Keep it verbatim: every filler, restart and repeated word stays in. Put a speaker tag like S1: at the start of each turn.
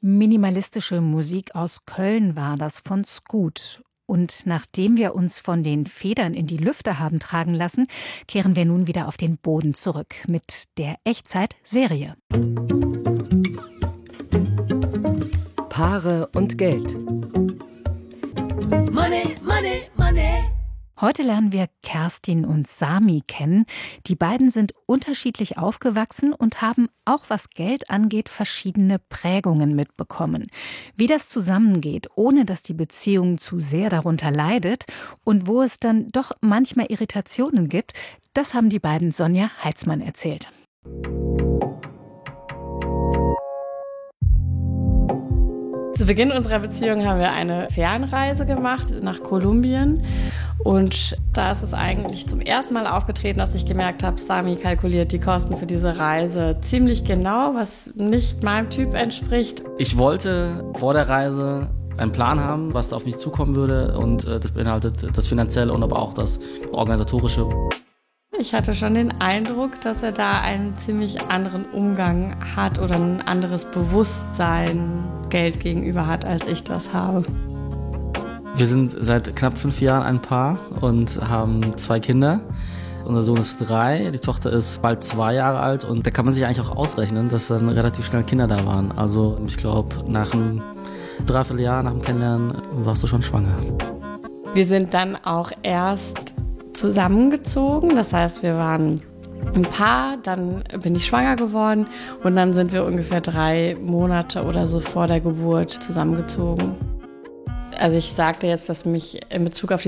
S1: Minimalistische Musik aus Köln war das von Scoot. Und nachdem wir uns von den Federn in die Lüfte haben tragen lassen, kehren wir nun wieder auf den Boden zurück mit der Echtzeit-Serie.
S2: Paare und Geld.
S3: Money, money, money.
S1: Heute lernen wir Kerstin und Sami kennen. Die beiden sind unterschiedlich aufgewachsen und haben auch was Geld angeht verschiedene Prägungen mitbekommen. Wie das zusammengeht, ohne dass die Beziehung zu sehr darunter leidet und wo es dann doch manchmal Irritationen gibt, das haben die beiden Sonja Heitzmann erzählt.
S4: Zu Beginn unserer Beziehung haben wir eine Fernreise gemacht nach Kolumbien. Und da ist es eigentlich zum ersten Mal aufgetreten, dass ich gemerkt habe, Sami kalkuliert die Kosten für diese Reise ziemlich genau, was nicht meinem Typ entspricht.
S5: Ich wollte vor der Reise einen Plan haben, was da auf mich zukommen würde. Und das beinhaltet das Finanzielle und aber auch das Organisatorische.
S4: Ich hatte schon den Eindruck, dass er da einen ziemlich anderen Umgang hat oder ein anderes Bewusstsein Geld gegenüber hat, als ich das habe.
S5: Wir sind seit knapp fünf Jahren ein Paar und haben zwei Kinder. Unser Sohn ist drei, die Tochter ist bald zwei Jahre alt und da kann man sich eigentlich auch ausrechnen, dass dann relativ schnell Kinder da waren. Also ich glaube, nach einem Dreivierteljahr, nach dem Kennenlernen, warst du schon schwanger.
S4: Wir sind dann auch erst zusammengezogen, das heißt, wir waren ein Paar, dann bin ich schwanger geworden und dann sind wir ungefähr drei Monate oder so vor der Geburt zusammengezogen. Also ich sagte jetzt, dass mich in Bezug auf die